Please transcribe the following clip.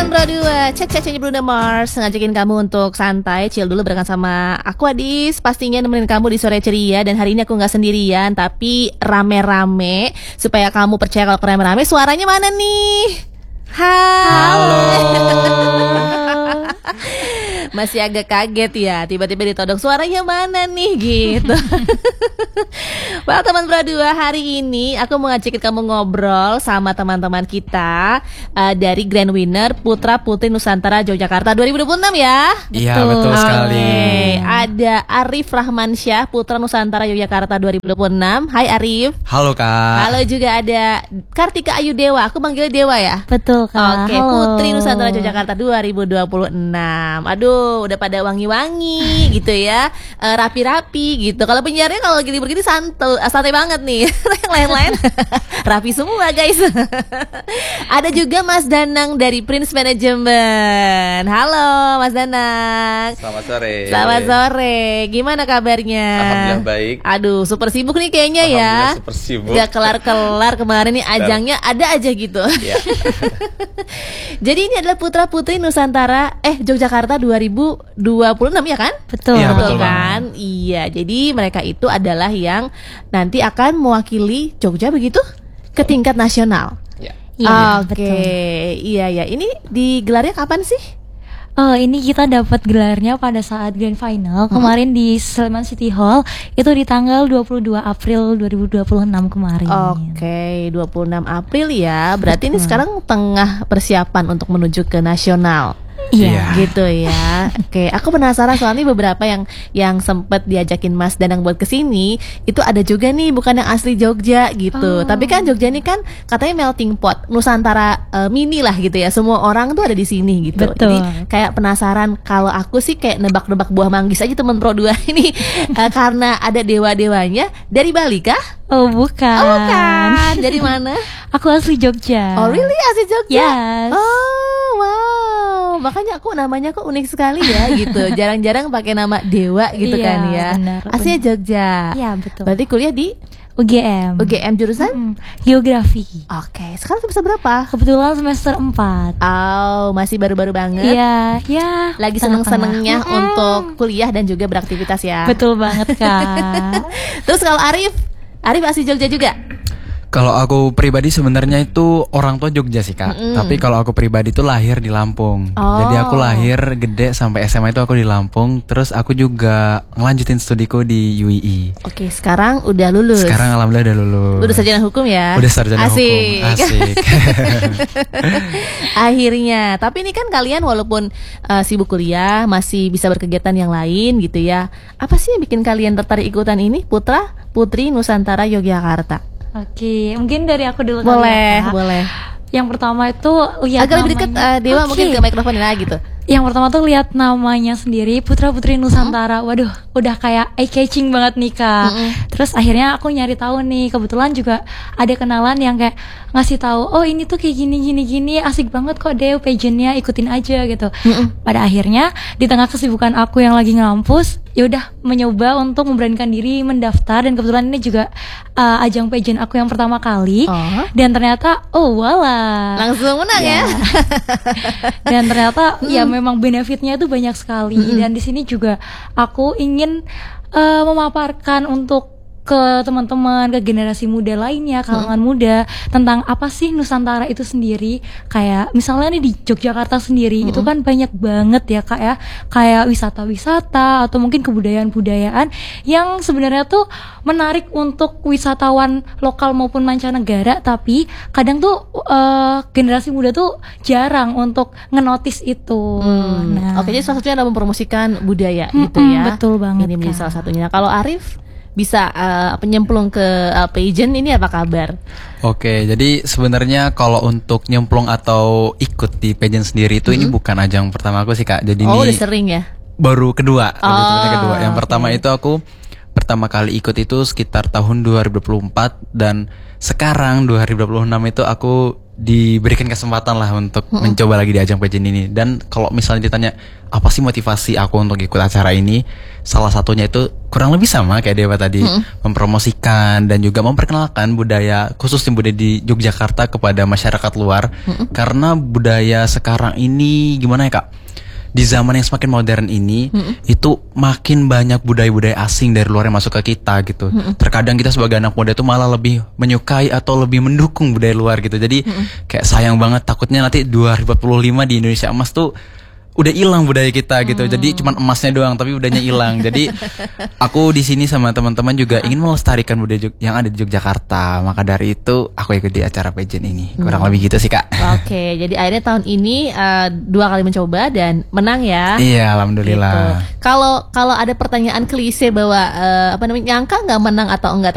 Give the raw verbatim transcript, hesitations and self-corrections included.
teman Bro dua, cek cek cek Bruno Mars ngajakin kamu untuk santai, chill dulu barengan sama aku Adis. Pastinya nemenin kamu di sore ceria. Dan hari ini aku gak sendirian, tapi rame-rame. Supaya kamu percaya kalau rame-rame, suaranya mana nih? Halo. Masih agak kaget ya, tiba-tiba ditodong suaranya mana nih gitu. Well teman Bro dua, hari ini aku mau ngajakin kamu ngobrol sama teman-teman kita uh, dari Grand Winner Putra Putri Nusantara Yogyakarta dua ribu dua puluh enam ya. Iya betul, betul sekali. Okay. Ada Arif Rahmansyah Putra Nusantara Yogyakarta dua ribu dua puluh enam. Hai Arif. Halo Kak. Halo, juga ada Kartika Ayu Dewa. Aku manggil Dewa ya. Betul Kak. Oke, okay. Putri Nusantara Yogyakarta dua ribu dua puluh enam. Aduh, udah pada wangi-wangi gitu ya, e, rapi-rapi gitu. Kalau penyiarnya kalau gini begini santai, santai banget nih. Yang lain-lain rapi semua guys. Ada juga Mas Danang dari Prince Management. Halo Mas Danang. Selamat sore. Selamat sore. Gimana kabarnya? Alhamdulillah baik. Aduh, super sibuk nih kayaknya ya. Super sibuk. Gak kelar-kelar kemarin nih ajangnya ada aja gitu. Ya. Jadi ini adalah Putra Putri Nusantara eh Yogyakarta dua ribu dua puluh enam ya kan? Betul. Ya, betul betul kan? Bang. Iya, jadi mereka itu adalah yang nanti akan mewakili Jogja begitu ke tingkat nasional. Ya. Iya, Oke, betul. iya ya. Ini digelarnya kapan sih? Oh, ini kita dapat gelarnya pada saat Grand Final hmm. kemarin di Sleman City Hall. Itu di tanggal dua puluh dua April dua ribu dua puluh enam kemarin. Oke, dua puluh enam April ya. Berarti Betul. ini sekarang tengah persiapan untuk menuju ke nasional. Iya, gitu ya. Oke, aku penasaran soalnya beberapa yang yang sempet diajakin Mas Danang buat kesini itu ada juga nih bukan yang asli Jogja gitu. Oh. Tapi kan Jogja ini kan katanya melting pot, Nusantara uh, mini lah gitu ya. Semua orang tuh ada di sini gitu. Betul. Jadi kayak penasaran. Kalau aku sih kayak nebak-nebak buah manggis aja temen Pro dua ini uh, karena ada dewa-dewanya dari Bali kah? Oh bukan. Oh bukan. Dari mana? Aku asli Jogja. Oh really, asli Jogja? Yes. Oh wow. Makanya aku namanya kok unik sekali ya gitu. Jarang-jarang pakai nama Dewa gitu Iya, kan ya. benar, Aslinya Jogja. Iya betul. Berarti kuliah di U G M. U G M jurusan? Mm, Geografi. Oke, sekarang semester berapa? Kebetulan semester empat. Oh, masih baru-baru banget. Iya, ya. Lagi tengah-tengah. seneng-senengnya Mm-mm. untuk kuliah dan juga beraktivitas ya. Betul banget Kak. Terus kalau Arif, Arif asli Jogja juga? Kalau aku pribadi sebenarnya itu orang tua Jogja sih Kak. Mm-mm. Tapi kalau aku pribadi itu lahir di Lampung. Oh. Jadi aku lahir gede sampai S M A itu aku di Lampung. Terus aku juga ngelanjutin studiku di U I I. Oke, sekarang udah lulus. Sekarang alhamdulillah udah lulus. Udah sarjana hukum ya? Udah sarjana Asik. hukum. Asik. Akhirnya, tapi ini kan kalian walaupun uh, sibuk kuliah masih bisa berkegiatan yang lain gitu ya. Apa sih yang bikin kalian tertarik ikutan ini? Putra Putri Nusantara Yogyakarta. Oke, mungkin dari aku dulu kali Boleh, ya, Kak. boleh. Yang pertama itu lihat Agak lebih dekat uh, Dewa Oke. mungkin ke mikrofon lah gitu. Yang pertama tuh lihat namanya sendiri Putra Putri Nusantara. Waduh, udah kayak eye catching banget nih Kak. Mm-mm. Terus akhirnya aku nyari tahu nih, kebetulan juga ada kenalan yang kayak ngasih tahu, "Oh, ini tuh kayak gini gini gini, asik banget kok Dew pageantnya, ikutin aja." gitu. Mm-mm. Pada akhirnya di tengah kesibukan aku yang lagi ngampus, ya udah mencoba untuk memberanikan diri mendaftar, dan kebetulan ini juga uh, ajang pageant aku yang pertama kali. Oh. Dan ternyata oh wala. Langsung menang ya. Dan ternyata ya memang benefitnya itu banyak sekali. Mm-mm. Dan di sini juga aku ingin uh, memaparkan untuk ke teman-teman, ke generasi muda lainnya, kalangan hmm. muda, tentang apa sih Nusantara itu sendiri. Kayak misalnya nih di Yogyakarta sendiri, hmm. itu kan banyak banget ya Kak ya, kayak wisata-wisata atau mungkin kebudayaan-budayaan yang sebenarnya tuh menarik untuk wisatawan lokal maupun mancanegara, tapi kadang tuh uh, generasi muda tuh jarang untuk ngenotis itu. Hmm. Nah, Oke, jadi salah satunya adalah mempromosikan budaya Mm-mm, gitu ya. betul banget, Ini menjadi Kak. salah satunya. Nah, kalau Arif bisa uh, penyemplung ke uh, pageant ini apa kabar? Oke, jadi sebenarnya kalau untuk nyemplung atau ikut di pageant sendiri itu Mm-hmm. ini bukan ajang pertama aku sih Kak. Jadi Oh, ini udah sering ya? baru kedua, Oh, lebih tepatnya kedua. Yang oke. pertama itu aku pertama kali ikut itu sekitar tahun dua ribu dua puluh empat, dan sekarang dua ribu dua puluh enam itu aku diberikan kesempatan lah untuk mencoba lagi di ajang pageant ini. Dan kalau misalnya ditanya apa sih motivasi aku untuk ikut acara ini, salah satunya itu kurang lebih sama kayak Dewa tadi, mempromosikan dan juga memperkenalkan budaya, khususnya budaya di Yogyakarta kepada masyarakat luar. Karena budaya sekarang ini gimana ya Kak, di zaman yang semakin modern ini, mm-hmm. itu makin banyak budaya-budaya asing dari luar yang masuk ke kita gitu. Mm-hmm. Terkadang kita sebagai anak muda itu malah lebih menyukai atau lebih mendukung budaya luar gitu. Jadi mm-hmm. kayak sayang banget, takutnya nanti dua ribu empat puluh lima di Indonesia Emas tuh udah hilang budaya kita gitu. Hmm. Jadi cuman emasnya doang tapi budayanya hilang. Jadi aku di sini sama teman-teman juga ingin melestarikan budaya Jog- yang ada di Yogyakarta. Maka dari itu aku ikut di acara pageant ini. Kurang hmm. lebih gitu sih Kak. Oke, jadi akhirnya tahun ini uh, dua kali mencoba dan menang ya. Iya, alhamdulillah. Kalau gitu. kalau ada pertanyaan klise bahwa uh, apa namanya, nyangka nggak menang atau enggak,